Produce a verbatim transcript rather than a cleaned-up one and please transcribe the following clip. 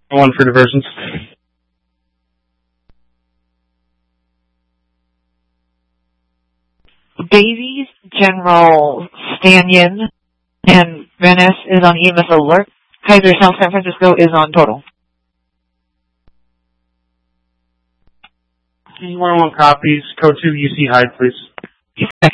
One for diversions. Davies, General Stanyan, and Venice is on E M S alert. Kaiser South San Francisco is on total. One one copies. Code two U C hide, please.